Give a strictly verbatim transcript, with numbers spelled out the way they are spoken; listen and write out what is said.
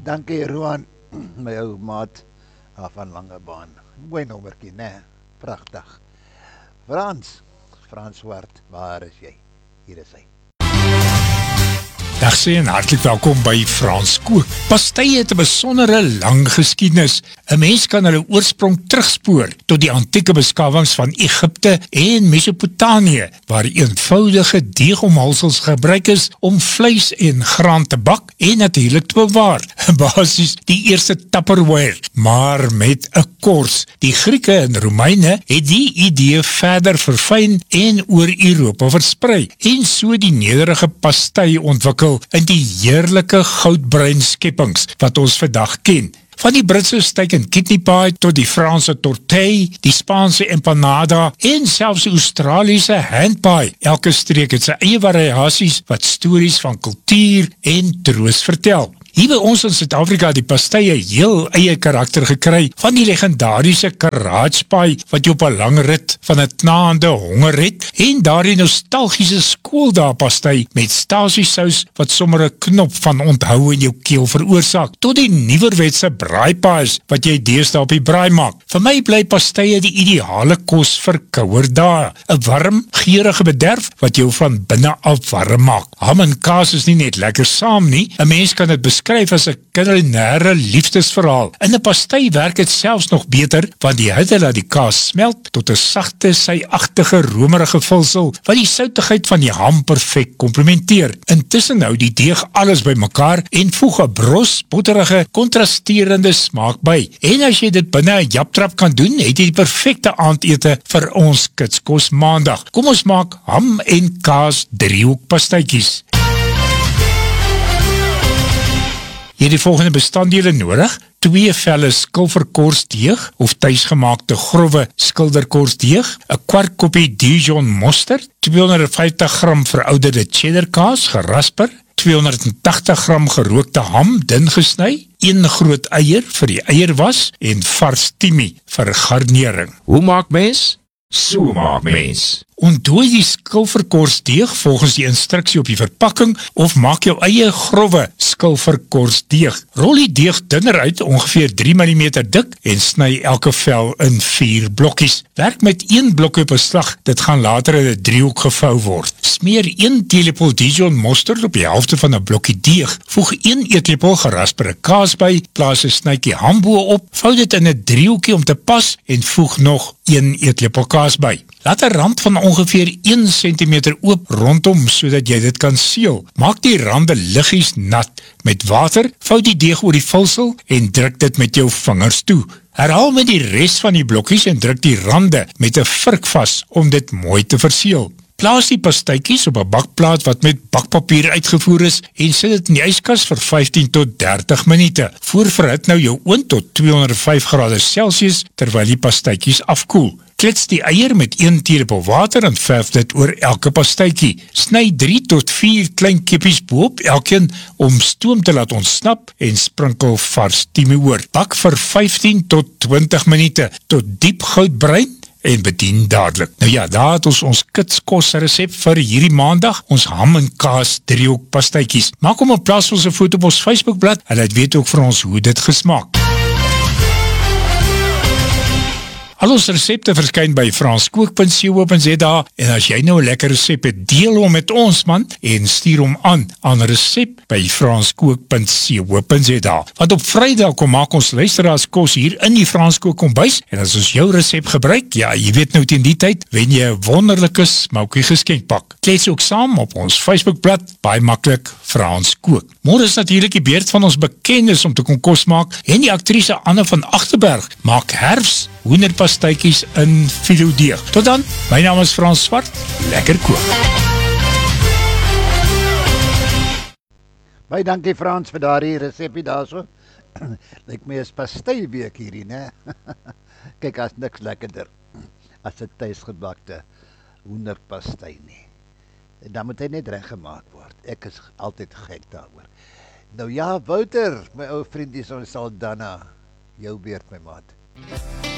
dankie Roan, my ou maat af van Langebaan. Mooi nommertjie, né? Pragtig. Frans, Frans Swart, waar is jy? Hier is hy. Dag sê en hartelijk welkom by Frans Kook. Pastei het 'n besondere lang geskiedenis. 'n Mens kan hulle oorsprong terugspoor tot die antieke beskawings van Egipte en Mesopotamië, waar eenvoudige deegomhulsels gebruik is om vleis en graan te bak en natuurlijk te bewaar. Basies die eerste Tupperware, maar met 'n kors. Die Grieke en Romeine het die idee verder verfyn en oor Europa versprei en so die nederige pastei ontwikkel in die heerlike goudbruin skepings wat ons vandag ken. Van die Britse steak en kidney pie tot die Franse tortei, die Spaanse empanada en selfs die Australiese handpie. Elke streek het sy eie variasies wat stories van kultuur en troos vertel. Hier by ons in Suid-Afrika het die pastei 'n heel eie karakter gekry van die legendariese Garage Pie wat jy op 'n lang rit van 'n knaande honger het en daardie nostalgiese skooldae pastei met stasiesous wat sommer 'n knop van onthou in jou keel veroorsaak tot die nuwerwetse braaipies wat jy deesdae op die braai maak. Vir my bly pasteie die ideale kos vir kouer dae, 'n warm, geurende bederf wat jou van binne af warm maak. Ham en kaas is nie net lekker saam nie, 'n mens kan dit beskryf as 'n kulinaire liefdesverhaal. In 'n pastei werk het selfs nog beter, want die hitte laat die kaas smelt tot 'n sagte, syagtige, romerige vulsel, wat die soutigheid van die ham perfek komplementeer. Intussen hou die deeg alles by mekaar en voeg 'n bros, botterige, kontrasterende smaak by. En as jy dit binne 'n japtrap kan doen, het jy die perfekte aandete vir ons kitskos maandag. Kom ons maak ham en kaas driehoek pasteitjies. Jy het die volgende bestanddele nodig: twee velle skilverkorsdeeg of tuisgemaakte grove skilderkorsdeeg, 'n kwart koppie Dijon mosterd, tweehonderdvyftig gram verouderde cheddar kaas gerasper, tweehonderdtagtig gram gerookte ham dun gesny, een groot eier vir die eierwas en vars timie vir garnering. Hoe maak mens? So maak mens. Ontdooi die skilverkorsdeeg volgens die instruksie op die verpakking of maak jou eie grove skilverkorsdeeg. Rol die deeg dunner uit, ongeveer drie millimeter dik en sny elke vel in vier blokkies. Werk met een blokkie op 'n slag, dit gaan later in 'n driehoek gevou word. Smeer een teelepel Dijon mosterd op die helfte van 'n blokkie deeg. Voeg een eetlepel gerasperde kaas by, plaas 'n snytjie ham bo op, vou dit in 'n driehoekie om te pas en voeg nog een eetlepel kaas by. Laat 'n rand van ongeveer een sentimeter oop rondom, sodat jy dit kan seël. Maak die rande liggies nat met water, vou die deeg oor die vulsel en druk dit met jou vingers toe. Herhaal met die res van die blokkies en druk die rande met 'n vurk vas om dit mooi te verseël. Plaas die pasteitjies op 'n bakplaat wat met bakpapier uitgevoer is en sit dit in die yskas vir vyftien tot dertig minute. Voorverhit nou jou oond tot tweehonderdvyf grade Celsius terwyl die pasteitjies afkoel. Klits die eier met een teelepel water en verf dit oor elke pasteitjie. Sny drie tot vier klein kippies boop elkeen om stoom te laat ontsnap en sprinkel vars timie oor. Bak vir vyftien tot twintig minute tot diep goudbruin en bedien dadelik. Nou ja, daar het ons ons kitskos resep vir hierdie maandag, ons ham en kaas driehoek pasteitjies. Maak om 'n plaas ons 'n foto op ons Facebookblad en dit weet ook vir ons hoe dit gesmaak. Al ons resepte verskyn by franskook punt co punt za en as jy nou 'n lekker resep het, deel hom met ons man en stuur hom aan aan resep by franskook punt co punt za. Want op Vrydag kom maak ons luisteraars kos hier in die Franskook kombuis en as ons jou resep gebruik, ja, jy weet nou teen die tyd, wen jy 'n wonderlike smoukie geskenkpak. Klets ook saam op ons Facebookblad, baie maklik Franskook. Môre is natuurlik die beurt van ons bekendes om te kom kos maak en die aktrise Anne van Agterberg maak herfs hoenderpasteitjies in filodeeg. Tot dan, my naam is Frans Swart, lekker kook. Baie dankie Frans vir daardie resepie daarso. Lyk my is pastei week hierdie, né? Kyk, as niks lekkerder as 'n tuisgebakte hoenderpastei nie. Dan moet hy net reg gemaak word. Ek is altyd gek daaroor. Nou ja, Wouter, my ou vriendie son Saldanha, jou beurt my maat.